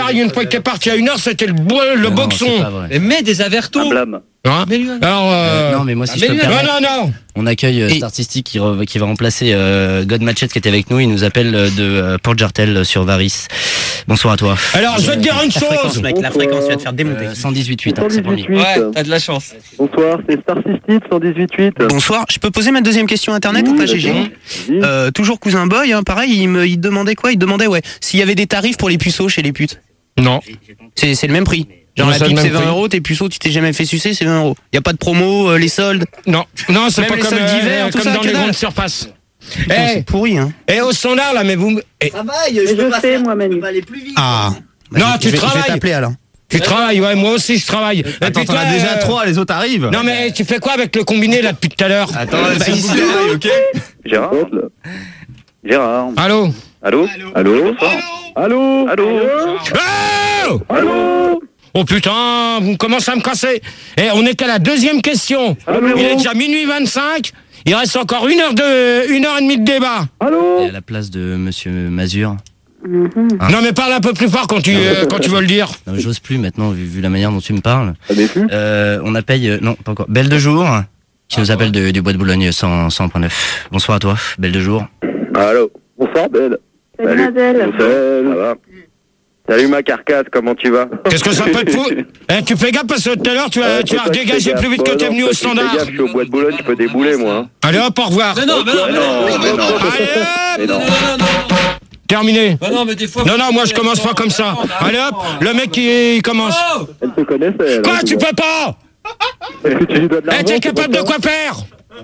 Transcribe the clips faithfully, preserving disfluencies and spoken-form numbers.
pareil, une fois que t'es parti à une heure, c'était le, bo- le Non, boxon. c'est pas vrai. Mais mets des avertos. Un blâme. Hein Alors, euh... Euh, non, mais moi, si Ah, je peux me mais lui, non, permettre, non, non. on accueille euh, Et- Statistic qui, re- qui va remplacer euh, God Machette qui était avec nous. Il nous appelle euh, de euh, Port Jartel euh, sur Varis. Bonsoir à toi. Alors, je vais te dire une La fréquence, chose. mec, la fréquence, tu vas te faire démonter. Euh, cent dix-huit huit, hein, c'est promis. cent dix-huit huit. Ouais, t'as de la chance. Bonsoir, c'est Star System cent dix-huit huit. Bonsoir, je peux poser ma deuxième question internet ou pas, G G? Euh, toujours cousin boy, hein, pareil, il me il demandait quoi? Il demandait ouais, s'il y avait des tarifs pour les puceaux chez les putes. Non. C'est c'est le même prix. Genre Non, la c'est le pipe même c'est vingt prix. euros, tes puceaux tu t'es jamais fait sucer, c'est vingt euros. Y a pas de promo, euh, les soldes. Non, non, c'est Même pas les comme, soldes d'hiver, euh, tout comme ça, dans que les dalle. grandes surfaces. Putain, Eh, c'est pourri, hein. et au standard, là, mais vous... eh, Mais je fais, moi, Manu. Ah. Bah, Non, je- tu je vais- Je travailles. vais t'appeler alors. tu travailles, ouais, moi aussi, je travaille. Et Attends, puis t'en toi, as déjà euh, trois, les autres arrivent. Non, mais tu fais quoi avec le combiné, là, depuis tout à l'heure? Attends, Bah, c'est ici, pareil, ok. Gérard Gérard Allô? Allô Allô Allô Allô Oh Allô Oh putain, vous commencez à me casser. Eh, on est à la deuxième question. Allô Il est déjà minuit vingt-cinq. Il reste encore une heure de, une heure et demie de débat. Allô Et à la place de Monsieur Mazur. Ah. Non, mais parle un peu plus fort quand tu, euh, quand tu veux le dire. Non, mais j'ose plus maintenant vu, vu la manière dont tu me parles. Ça déçu Euh, on appelle euh, non pas encore. Belle de jour qui nous appelle de, du Bois de Boulogne cent point neuf. Bonsoir à toi, Belle de jour. Allô Bonsoir, Belle. Salut, Adèle. Salut. Ça va Salut ma carcasse, comment tu vas Qu'est-ce que ça peut te foutre? Eh, tu fais gaffe parce que tout à l'heure, tu as, tu as dégagé plus vite que t'es venu au standard. Fais gaffe, je suis au bois de Boulogne, je peux débouler, moi. hein. Allez hop, au revoir. Mais non, mais non, mais non, mais non. Allez Mais hop, non. Non, non, non. terminé. Bah non, mais des fois. Non, non, moi je commence pas comme ça. Allez hop, le mec qui il commence. Oh Elle te connaissait, elle. Quoi, hein, tu vois. peux pas? Est-ce que tu lui dois de Eh, l'argent t'es c'est capable pour de ça quoi faire?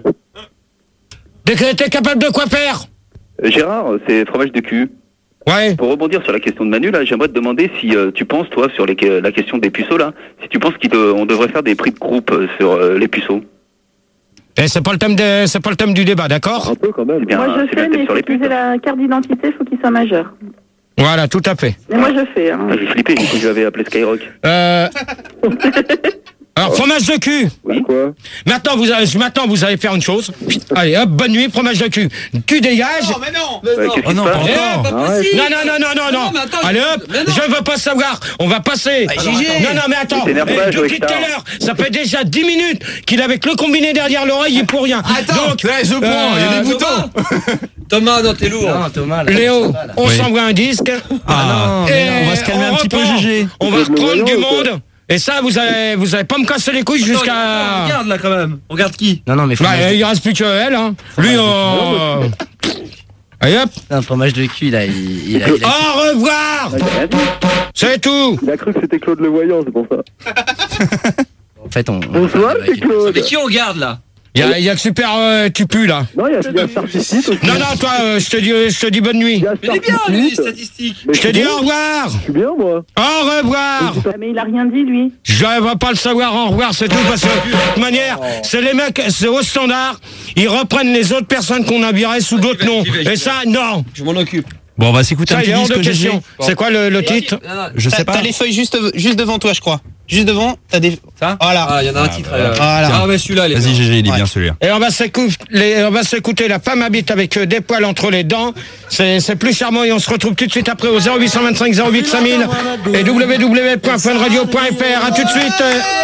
T'es t'es capable de quoi faire? Euh, Gérard, c'est fromage de cul. Ouais. Pour rebondir sur la question de Manu, là, j'aimerais te demander si euh, tu penses, toi, sur les, la question des puceaux, là, si tu penses qu'on devrait faire des prix de groupe euh, sur euh, les puceaux. Eh, c'est pas le thème de, c'est pas le thème du débat, d'accord? Un peu quand même. Eh bien, Moi, je c'est bien fais, le thème mais il sur faut les qu'ils putes. aient la carte d'identité, il faut qu'ils soient majeurs. Voilà, tout à fait. Mais moi, je fais. Hein. Ah, j'ai flippé, du coup, je l'avais appelé Skyrock. Euh... Alors, fromage de cul. Oui. Quoi Maintenant, vous allez, maintenant, vous allez faire une chose. Allez, hop, bonne nuit, fromage de cul. Tu dégages. mais non. Ouais, qu'est-ce Oh qui non, se pas passe Eh, Pas Arrête. possible. Non, non, non, non, non, non. Non, mais attends, Allez je- hop, mais non. je veux pas savoir. On va passer. Bah, Gigi. Non, non, mais attends. T'énerve Eh, pas, Joey depuis tout Star. à l'heure, ça fait déjà dix minutes qu'il est avec le combiné derrière l'oreille, il est pour rien. Attends, Donc, ouais, je prends, il y a euh, des boutons. Thomas, non, t'es lourd. Non, Thomas. Là, Léo, on Oui. s'envoie un disque. Ah non, mais non, on va se calmer un petit peu, reprend. G G. On va Tu veux me reprendre du voyant ou quoi monde. Et ça, vous allez, vous allez pas me casser les couilles Attends, jusqu'à. Regarde là quand même. Regarde qui. Non, non, mais Bah, fromage, il reste plus que elle, hein. Lui, on. Allez hop. un fromage de cul, là, il, il a, il a- Au revoir. Ah, j'ai rien dit. C'est tout. Il a cru que c'était Claude le Voyant, c'est pour ça. En fait, on. on Bonsoir, va- c'est Claude. Mais qui on regarde là? Il y a, il y a le super euh, tu pues là. Non, il y a, il y a Star System aussi. Non, non, toi, euh, je te dis, je te dis bonne nuit. Il y a Mais il est bien, Star lui, les System. statistiques. Mais Je te suis dis bien, au revoir. Je suis bien, moi. Au revoir. Ah, mais il a rien dit, lui. Je ne vais pas le savoir au revoir, c'est tout, parce que de toute manière, c'est les mecs, c'est au standard, ils reprennent les autres personnes qu'on a virées sous d'autres noms. j'y vais, j'y vais. Et ça, non. Je m'en occupe. Bon, on va s'écouter un Ça, il petit est hors de disque, G G. question. C'est quoi le, le titre? Non, non, Je sais T'as pas. t'as les feuilles juste, juste devant toi, je crois. Juste devant, t'as des. Ça Voilà. Ah, il y en a un titre. euh, Voilà. Ah, mais celui-là, il est Vas-y, bien. G G, il est Ouais. bien celui-là. Et on va s'écouter, les- on va s'écouter La femme habite avec euh, des poils entre les dents. C'est c'est plus charmant et on se retrouve tout de suite après au zéro huit cent vingt-cinq zéro huit cinq mille et w w w point fun radio point f r. À tout de suite.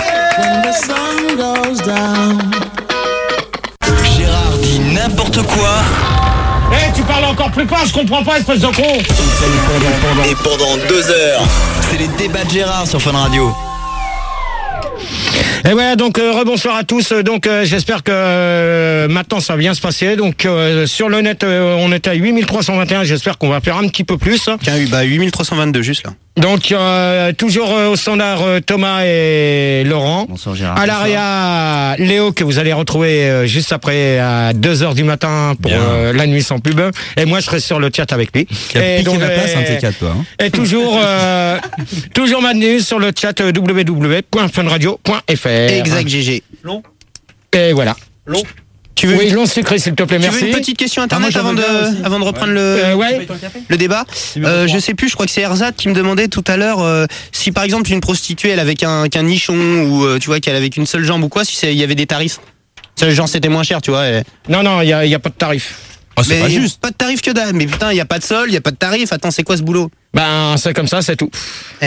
Gérard dit n'importe quoi. Eh, tu parles encore plus fort, je comprends pas, espèce de con. Et pendant deux heures, c'est les débats de Gérard sur Fun Radio. Et ouais, donc euh, rebonsoir à tous. Donc euh, j'espère que euh, maintenant ça va bien se passer. Donc euh, sur le net, euh, on était à huit mille trois cent vingt et un. J'espère qu'on va faire un petit peu plus. Tiens, bah huit mille trois cent vingt-deux juste là. Donc euh, toujours euh, au standard euh, Thomas et Laurent. Bonsoir, Gérard. À l'arrière, Léo que vous allez retrouver euh, juste après à deux heures du matin pour Bien. euh, la nuit sans pub. Et moi je serai sur le chat avec lui. Qui a Et piqué donc, ma place, euh, un de tes quatre, toi. hein. Et toujours, euh, toujours maintenu sur le chat euh, w w w point fun radio point f r. Exact, G G. Long Et voilà. Long Tu veux, Oui, long sucré s'il te plaît, tu merci. veux une petite question Ah, internet moi, avant, j'en veux bien aussi. de, avant de reprendre le, Euh, ouais. le débat euh, Je sais plus, je crois que c'est Erzat qui me demandait tout à l'heure euh, si par exemple une prostituée elle avait qu'un qu'un nichon ou euh, tu vois qu'elle avait qu'une seule jambe ou quoi, si c'est- il y avait des tarifs. Ça, genre c'était moins cher, tu vois. et- Non, non, il n'y a, y a pas de tarif. Oh, c'est Mais pas y a juste. pas de tarif que dalle. Mais putain, il y a pas de sol, il y a pas de tarif. Attends, c'est quoi ce boulot? Ben, c'est comme ça, c'est tout.